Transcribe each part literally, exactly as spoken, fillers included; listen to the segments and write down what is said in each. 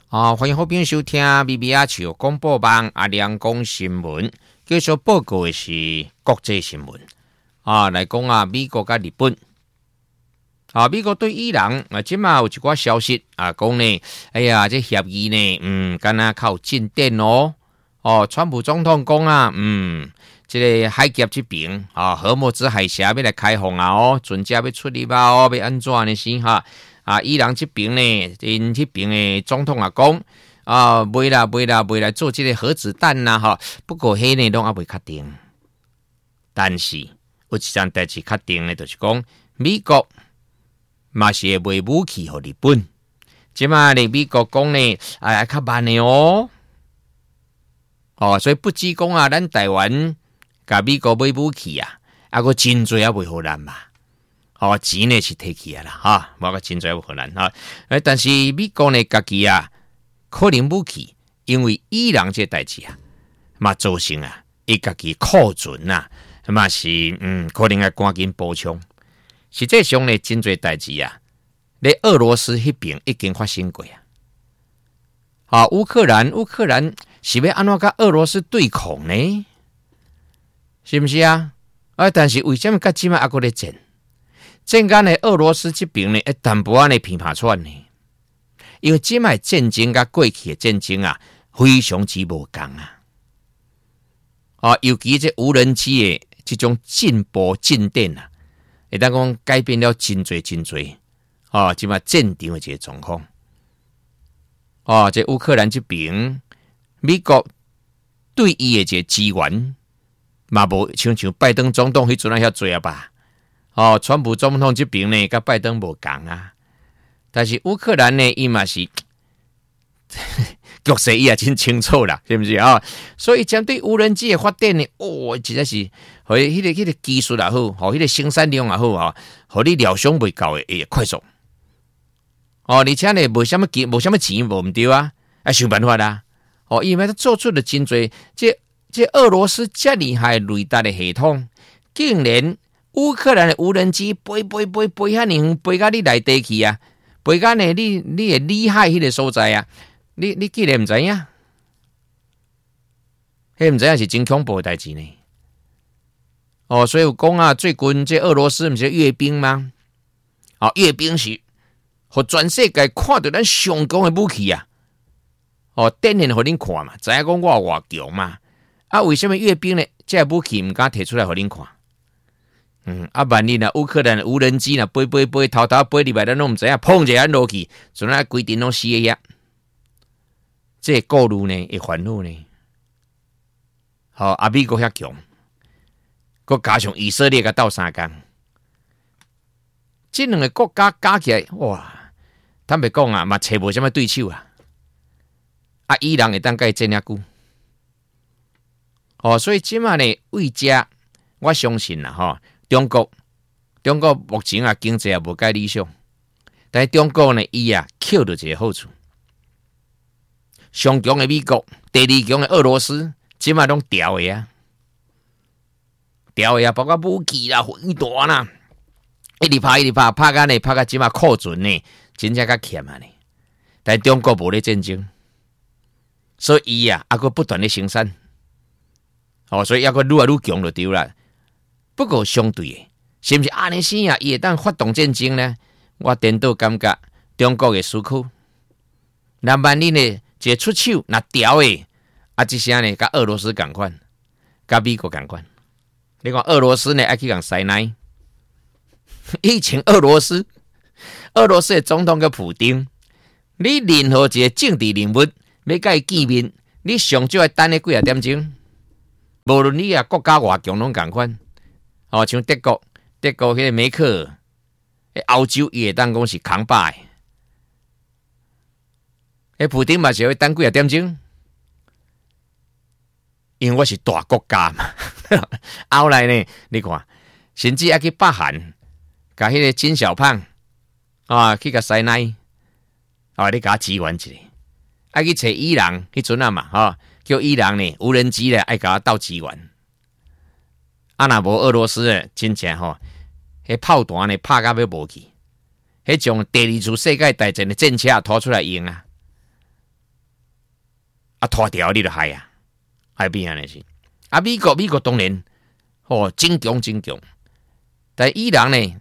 啊，欢迎好朋友收听 B B R 球广播网阿亮讲新闻。继续报告的是国际新闻啊，来讲啊，美国跟日本啊，美国对伊朗啊，即嘛有一寡消息啊，讲呢，哎呀，这协议呢，嗯，敢若较有进展哦。哦，川普总统讲啊，嗯，这个海峡这边啊，荷姆兹海峡要来开放啊，哦，船只要出入啊，哦，要安怎呢？是哈？啊，伊朗这边呢，因这边的总统啊讲啊，袂啦袂啦袂来做这个核子弹呐，哈。不过迄呢拢还未确定，但是有一件代志确定的，就是讲美国嘛是会卖武器给日本。即嘛呢，美国讲呢，哎，较慢的哦。哦，所以不只讲啊，咱台湾甲美国买武器啊，啊个真侪也袂互咱嘛。哦，钱呢是摕去啊啦，哈，无个真侪也互咱哈。诶，但是美国呢，家己啊，可能武器，因为伊朗这代志啊，嘛造成啊，伊家己库存啊，嘛是嗯，可能要赶紧补充。实际上呢，真侪代志啊，咧俄罗斯迄边已经发生过啊。啊，乌克兰，乌克兰是要安怎甲俄罗斯对抗呢？是不是啊？啊，但是为什么到即摆还搁咧战？战间呢，俄罗斯这边呢，一淡薄仔呢偏拍串呢？因为即摆战争甲过去的战争啊，非常之无共啊！啊，尤其这无人机的这种进步进展啊，会当讲改变了真侪真侪啊！即摆战场的这个状况。哦，这乌克兰这边，美国对伊的这资源，嘛无像像拜登总统迄阵啊遐多啊吧？哦，川普总统这边呢，甲拜登无共啊。但是乌克兰呢，伊嘛是局势伊也真清楚啦，是不是啊？所以针对无人机的发展呢，哦，实在是，互迄个迄个技术也好，互迄个生产量也好啊，互你料想袂到的会快速。哦，而且呢，无什么钱，无什么钱，无唔对啊，啊想办法啦。哦，因为他做出了真侪，这这俄罗斯这厉害雷达的系统，竟然乌克兰的无人机飞飞飞飞遐尼飞到你内地去啊，飞到呢你你的厉害迄个所在啊，你你竟然唔知影，迄唔知影是真恐怖的代志呢。哦，所以有讲啊，最近这俄罗斯唔是阅兵吗？哦，阅兵是。互全世界看到咱上强的武器啊！哦，展现互恁看嘛，知影讲我偌强嘛？啊，为什么阅兵呢？这武器唔敢摕出来互恁看？嗯，啊，万一呢，乌克兰的无人机呢，飞飞飞，偷偷飞入来，咱拢唔知影，碰一下落去，就那规定拢死个呀！这顾虑呢，会烦恼呢。好、哦，啊，美国遐强，佮加上以色列甲斗相共，这两个国家加起来，哇！坦白讲啊，嘛找无什么对手啊！啊，伊朗会当甲伊战遐久，哦，所以即马呢，为遮我相信啦，吼，中国，中国目前啊经济也无介理想，但是中国呢，伊啊捡到一个好处，上强的美国，第二强的俄罗斯，即马拢调的啊，调的啊，包括武器啦、飞弹啦，一直拍一直拍，拍到呢，拍到即马库存呢。真正较欠啊呢，但中国无咧战争，所以伊啊，还佫不断咧生产，哦，所以还佫愈来愈强就对啦。不过相对的，是不是阿尼西亚伊会当发动战争呢？我颠倒感觉中国的思考，那万一呢，一出手那调的，啊，这些呢，甲俄罗斯共款，甲美国共款。你看俄罗斯呢，爱去共塞奶，以前俄罗斯。俄罗斯的总统叫普丁，你任何一个政治人物要甲伊见面，你上少要等咧几啊点钟，无论你啊国家偌强拢共款。哦，像德国，德国迄个梅克尔，欧洲伊会当讲是扛把的，迄普丁嘛是要等几啊点钟，因为我是大国家嘛。后来呢，你看，甚至还去北韩，甲迄个金小胖。啊，去甲塞奶，啊，你甲支援一下，爱去找伊朗迄阵啊嘛，哈，叫伊朗呢无人机咧，爱甲斗支援。啊，若无俄罗斯诶，真正吼，迄炮弹呢拍甲要无去，迄种第二次世界大战的战车拖出来用啊。 啊拖掉你就害啊，害变安尼是。啊，美国美国当然哦真强真强，但伊朗呢，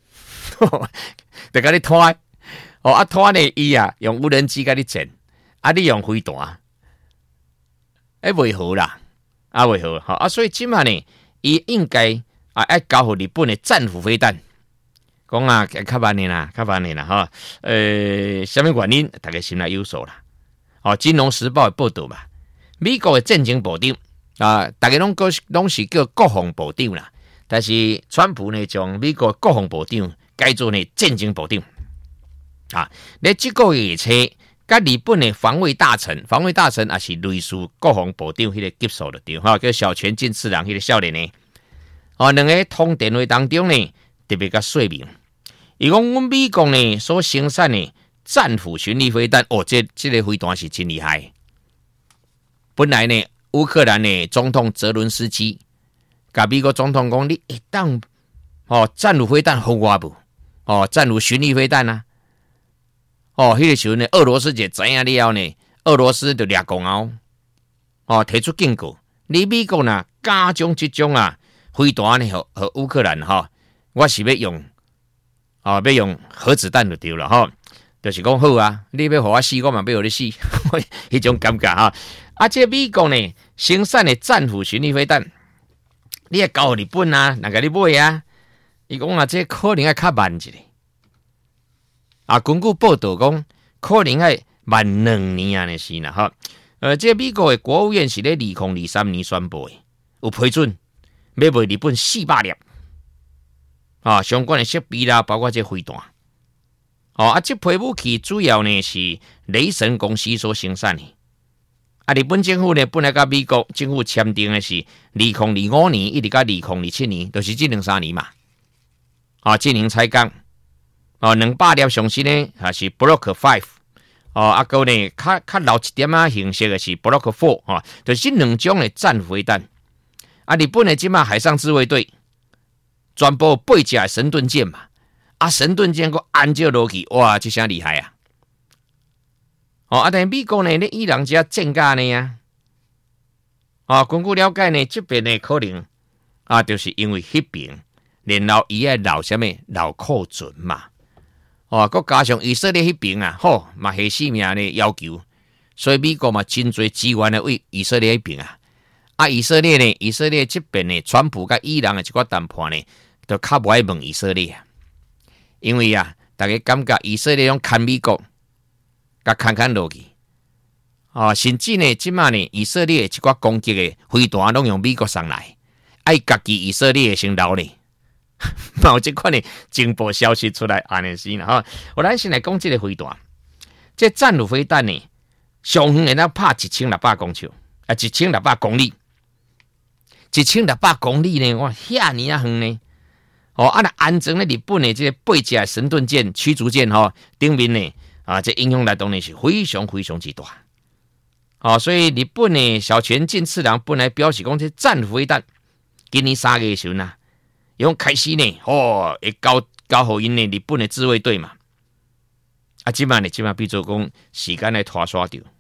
就甲你拖哦啊拖呢伊啊用无人机甲你整，啊你用飞弹，哎袂好啦，啊袂好，好啊，所以即嘛呢，伊应该啊爱交互日本的战斧飞弹。讲啊，较慢的啦，较慢的啦，哈，呃，什么原因？大家心内有数啦。哦，《金融时报》的报道嘛，美国的战争部长啊，大家拢个拢是叫国防部长啦，但是川普呢，将美国国防部长改做呢战争部长啊。咧这个月初，甲日本的防卫大臣，防卫大臣也是类似国防部长迄个级数的对，哈，叫小泉进次郎迄个少年呢。哦，两个通电话当中呢，特别甲说明。伊讲，阮美国呢所生产的战斧巡弋飞弹，哦，这这个飞弹是真厉害。本来呢，乌克兰的总统泽伦斯基，甲美国总统讲，你一当哦战斧飞弹互我不？哦，战斧巡弋飞弹啊，哦，迄、那个时候呢，俄罗斯就知影了呢，俄罗斯就掠公后，哦，提出警告，你美国呢加种这种啊飞弹呢，和和乌克兰哈、哦，我是要用。哦，要用核子弹就对了哈，就是讲好啊，你要互我死，我嘛要互你死，迄种感觉哈。啊，这美国呢生产的战斧巡弋飞弹，你也交日本啊，人家你买啊，伊讲啊，这可能要较慢一点。啊，根据报道讲，可能要慢两年安尼是啦哈。呃，这美国的国务院是咧二零二三年宣布的，有批准要卖日本四百粒。啊，相关的设备啦，包括这飞弹，哦啊，这批武器主要呢是雷神公司所生产的。啊，日本政府呢本来甲美国政府签订的是二零二五年一直到二零二七年，就是这两三年嘛。啊，进行采购，哦，两百粒上新呢还是 Block Five， 哦，啊个呢较较老一点啊形式的是 Block Four， 哦，就是两种的战飞弹。啊，日本的即马海上自卫队。全部八架神盾舰嘛，啊神盾舰个按照落去，哇，这啥厉害啊！哦，啊，但美国呢，咧伊朗只战架呢啊，啊，根据了解呢，这边呢可能啊，就是因为迄边，然后伊爱留什么留库存嘛，哦，佮加上以色列迄边啊，吼嘛下性命的要求，所以美国嘛真侪资源来为以色列迄边啊，啊，以色列呢，以色列这边呢，川普甲伊朗的一个谈判呢。就较不爱问以色列啊，因为啊，大家感觉以色列用看美国，甲看看落去，啊，甚至呢，即马呢，以色列一寡攻击的飞弹拢用美国送来，爱家己以色列先留呢，冇这款的情报消息出来，安尼是啦哈。我咱先来讲这个飞弹，这战斧飞弹呢，上远会当拍一千六百公尺，啊，一千六百公里，一千六百公里呢，哇，遐尼啊远呢。哦，啊，那安装咧日本的这八架神盾舰、驱逐舰哈，顶面呢啊，这影响来当然是非常非常之大。哦，所以日本的小泉进次郎本来表示讲这战斧飞弹，今年三月的时候呢，用开始呢，哦，会交交互因呢日本的自卫队嘛。啊，即摆呢，即摆比做讲时间来拖刷掉。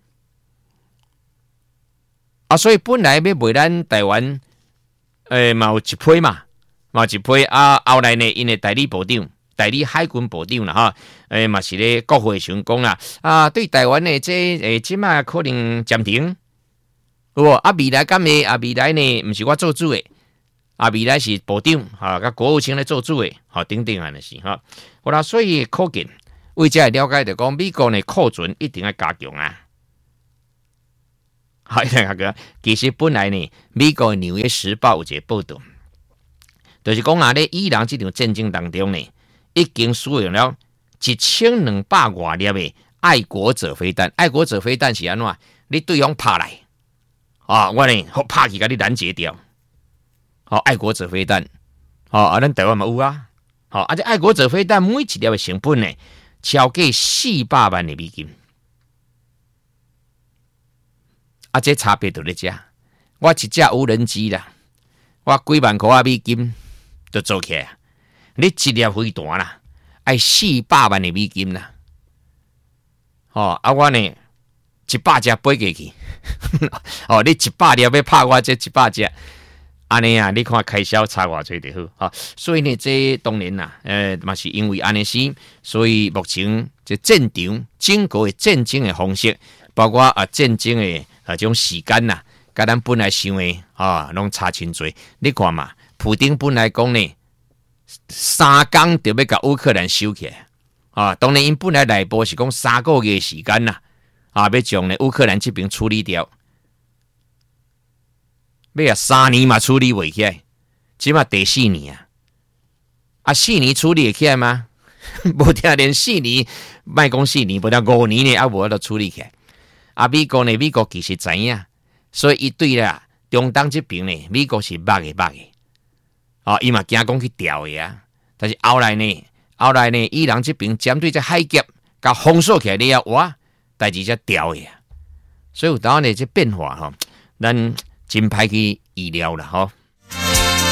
啊，所以本来要卖咱台湾，诶，嘛有一批嘛。嘛一批啊，后来呢，因为代理部长、代理海军部长啦哈，诶嘛是咧国会上讲啦，啊对台湾的这诶即马可能暂停，有无啊未来敢会啊未来呢，毋是我做主诶，啊未来是部长哈，甲国务卿咧做主诶，哈等等安尼是哈，好啦，所以可见为遮会了解着讲，美国呢库存一定要加强啊。好，一定加强。其实本来呢，美国《纽约时报》有一个报道。就是讲啊，咧伊朗这场战争当中呢，已经使用了一千两百外粒的爱国者飞弹。爱国者飞弹是安怎？你对方拍来，啊，我呢好拍去甲你拦截掉。好、哦，爱国者飞弹，好、哦、啊，咱台湾嘛有啊。好、哦，啊，这爱国者飞弹每一粒的成本呢，超过四百万的美金。啊，这差别就在这。我一架无人机啦，我几万块美金。就做起来，你一粒飞弹啦，爱四百万的美金啦，哦，啊我呢一百只飞过去，哦，你一百粒要拍我这一百只，安尼啊，你看开销差偌济就好啊。所以呢，这当然啦，呃，嘛是因为安尼是，所以目前这战场整个的战争的方式，包括啊战争的啊种时间呐，甲咱本来想的啊，拢差真多。你看嘛，普丁本来讲呢，三工就要甲乌克兰收起来啊，当然因本来内部是讲三个月的时间呐，啊，要将呢乌克兰这边处理掉。要啊三年嘛处理袂起来，起码第四年啊，啊四年处理会起来吗？无听连四年，莫讲四年，无听五年呢，啊无得处理起来。啊美国呢，美国其实知影，所以伊对啦中东这边呢，美国是捌嘅捌嘅，啊伊嘛惊讲去调嘅啊，但是后来呢，后来呢，伊朗这边针对这海峡甲封锁起来了，哇，代志才调嘅啊，所以有当呢这变化吼，咱真歹去预料啦吼。